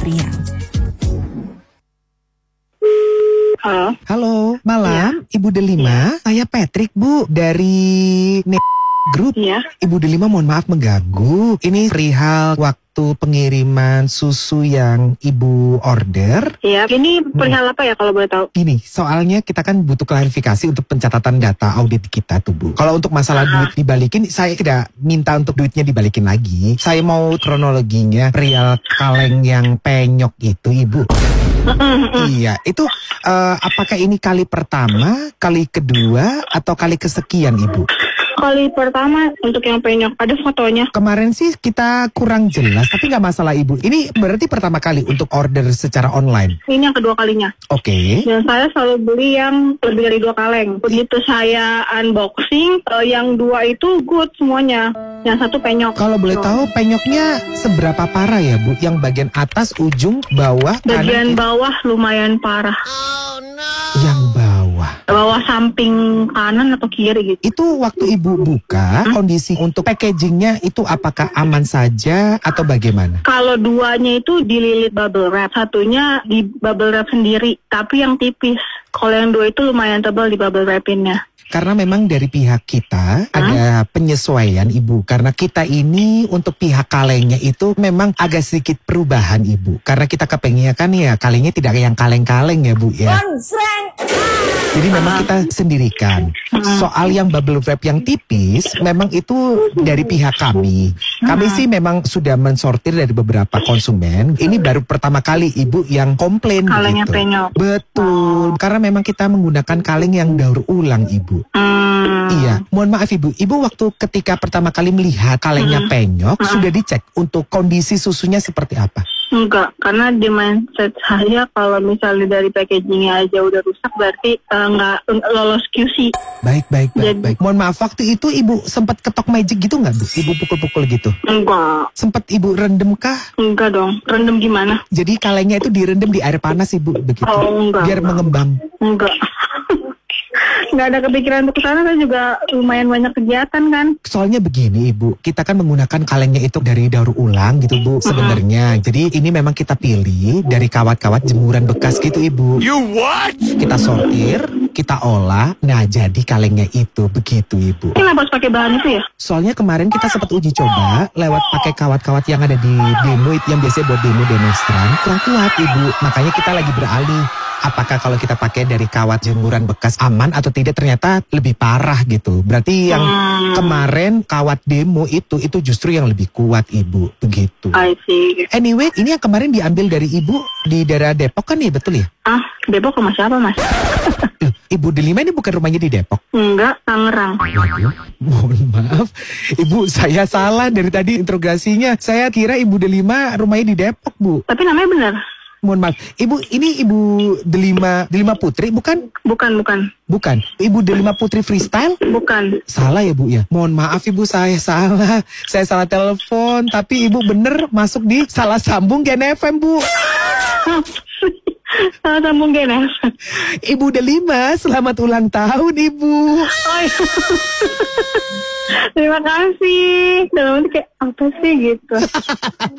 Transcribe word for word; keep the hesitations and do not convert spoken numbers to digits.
Riau. Halo. Halo, malam ya. Ibu Delima, ya. Saya Patrick Bu dari Ne- Grup. Ya. Ibu Delima mohon maaf mengganggu. Ini perihal waktu pengiriman susu yang Ibu order. Iya, ini perihal apa ya kalau boleh tahu? Gini, soalnya kita kan butuh klarifikasi untuk pencatatan data audit kita tuh Bu. Kalau untuk masalah Aha. duit dibalikin, saya tidak minta untuk duitnya dibalikin lagi. Saya mau kronologinya perihal kaleng yang penyok itu Ibu. Iya, itu uh, apakah ini kali pertama, kali kedua, atau kali kesekian Ibu? Kali pertama untuk yang penyok, ada fotonya. Kemarin sih kita kurang jelas, tapi nggak masalah Ibu. Ini berarti pertama kali untuk order secara online? Ini yang kedua kalinya. Oke. Okay. Dan saya selalu beli yang lebih dari dua kaleng. Begitu saya unboxing, uh, yang dua itu good semuanya. Yang satu penyok. Kalau boleh tahu penyoknya seberapa parah ya Bu? Yang bagian atas, ujung, bawah, bagian kanan? Bawah lumayan parah. Oh no. Yang bawah? Bawah samping kanan atau kiri gitu. Itu waktu Ibu buka, hmm? kondisi untuk packagingnya itu apakah aman saja atau bagaimana? Kalau duanya itu dililit bubble wrap, satunya di bubble wrap sendiri, tapi yang tipis. Kalau yang dua itu lumayan tebal di bubble wrapinnya. Karena memang dari pihak kita hmm? ada penyesuaian Ibu. Karena kita ini untuk pihak kalengnya itu memang agak sedikit perubahan Ibu. Karena kita kepengennya kan ya kalengnya tidak yang kaleng-kaleng ya Bu ya. Jadi memang kita sendirikan. Soal yang bubble wrap yang tipis memang itu dari pihak kami. Kami sih memang sudah mensortir dari beberapa konsumen. Ini baru pertama kali Ibu yang komplain kalengnya begitu. Penyok. Betul. Karena memang kita menggunakan kaleng yang daur ulang Ibu. Hmm. Iya, mohon maaf Ibu. Ibu waktu ketika pertama kali melihat kalengnya hmm. penyok hmm. sudah dicek untuk kondisi susunya seperti apa? Enggak, karena di mindset saya kalau misalnya dari packagingnya aja udah rusak berarti uh, nggak lolos Q C. Baik, baik, baik, Jadi, baik. Mohon maaf, waktu itu Ibu sempat ketok magic gitu nggak Bu? Ibu pukul-pukul gitu? Enggak. Sempat Ibu rendem kah? Enggak dong, rendem gimana? Jadi kalengnya itu direndam di air panas Ibu begitu? Oh enggak. Biar enggak. mengembang? Enggak. Nggak ada kepikiran untuk kesana, kan juga lumayan banyak kegiatan kan. Soalnya begini Ibu, kita kan menggunakan kalengnya itu dari daur ulang gitu Bu sebenarnya. Uh-huh. Jadi ini memang kita pilih dari kawat-kawat jemuran bekas gitu Ibu. You what? Kita sortir, kita olah, nah jadi kalengnya itu begitu Ibu. Kenapa harus pakai bahan itu ya? Soalnya kemarin kita sempat uji coba lewat pakai kawat-kawat yang ada di demo yang biasanya buat demo demonstran kurang kuat Ibu. Makanya kita lagi beralih. Apakah kalau kita pakai dari kawat jemuran bekas aman atau tidak, ternyata lebih parah gitu. Berarti yang hmm. kemarin kawat demo itu itu justru yang lebih kuat Ibu, begitu. I see. Anyway, ini yang kemarin diambil dari Ibu di daerah Depok kan ya, betul ya? Ah, Depok rumah siapa Mas? Loh, Ibu Delima ini bukan rumahnya di Depok? Enggak, Tangerang. Waduh, mohon maaf. Ibu, saya salah dari tadi interogasinya. Saya kira Ibu Delima rumahnya di Depok, Bu. Tapi namanya benar. Mohon maaf, Ibu, ini Ibu Delima, Delima Putri, bukan? Bukan, bukan. Bukan? Ibu Delima Putri Freestyle? Bukan. Salah ya Bu ya? Mohon maaf Ibu, saya salah. Saya salah telepon, tapi Ibu bener masuk di salah sambung Gen F M Bu. Salah sambung Gen F M. Ibu Delima, selamat ulang tahun Ibu. Oh, iya. Terima kasih. Dalam hati kayak apa sih gitu.